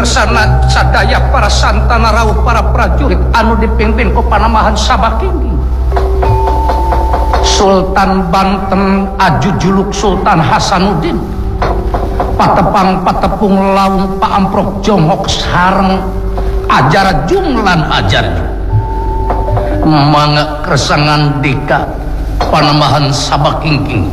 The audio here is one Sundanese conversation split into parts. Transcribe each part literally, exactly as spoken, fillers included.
mirsana sadaya para santana rawuh para prajurit anu dipimpin ku Panamahan Sabakingking Sultan Banten aju juluk Sultan Hasanuddin patepang patepung laung paamprok jonghok sareng ajar jumlan ajar mangga kersangan dika Panamahan Sabakingking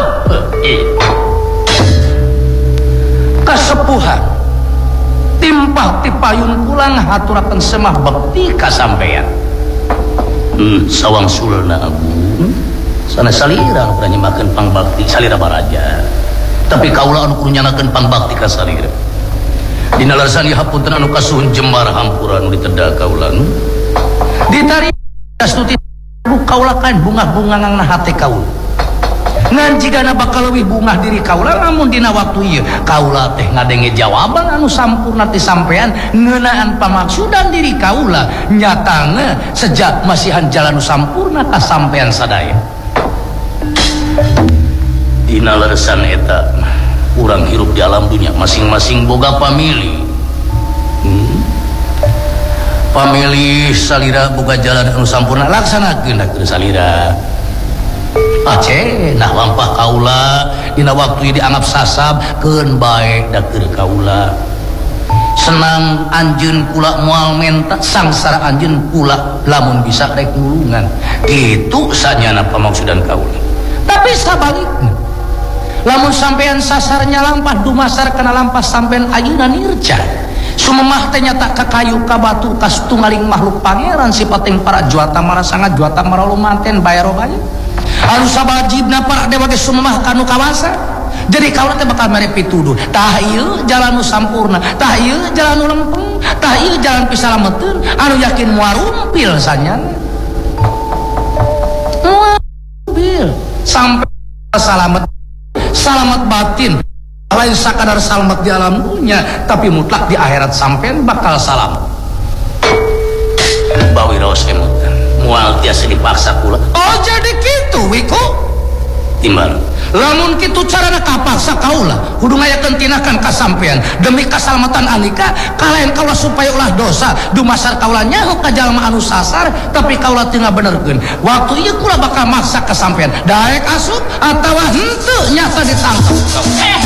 kasepuhan timpah tipayun kulang haturaken semah bekti kasampean hmm, sawang sulna agung sana salira pernah nyemakeun pangbakti salira baraja tapi kaula anu kudu nyanakeun pangbakti ka salira dina larsan hapunten anu kasuhun jembar hampura anu diteda kaula ditari astuti kaula kan bunga-bunga ngangna hate kaula ngan jigana bakal leuwih bungah diri kaula namun dina waktu ieu kaula teh ngadenge jawaban anu sampurna ti sampean ngeunaan pamaksudan diri kaula nyatana sejak masihan jalan sampurna ka sampean sadaya dina leresan eta urang hirup di alam dunia masing-masing boga pamilih hmm. pamilih salira boga jalan anu sampurna laksanakeun da keur salira aceh nah lampah kaula dina waktu dianggap sasab keun bae da keur kaula senang anjeun kula moal menta sangsara anjeun kula lamun bisa rek nulungan kitu sanyana pamaksudan kaula tapi sabalikna lamun sampean sasarnya lampah dumasar kana lampah sampean ayeuna nirja sumemah teh nyata ka kayu ka batu ka tunggaling makhluk pangeran sipating para juata marasanga juata marolumanten bayaro bae anu sabajibna para dewa ge sumemah kanu kawasa jadi kaula teh bakal mere pituduh tah ieu jalan nu sampurna tah ieu jalan nu lempeng tah ieu jalan pisalameteun anu yakin moal rumpil sanyana moal rumpil sampai salamet salamet batin lain sakadar salamet di alam dunia tapi mutlak di akhirat sampean bakal salamet bawi raos emutan mual tiasa dipaksa kula oh jadi gitu wiku timbal lamun kitu carana kapaksa kaula kudu ngayakeun tinakan ka sampean demi kasalamatan anika kalaen kaula supaya ulah dosa dumasar kaula nyaho ka jalma anu sasar tapi kaula teu ngabenerkeun waktu ieu kula bakal maksa ka sampean daek asup atawa henteu nyata ditangkap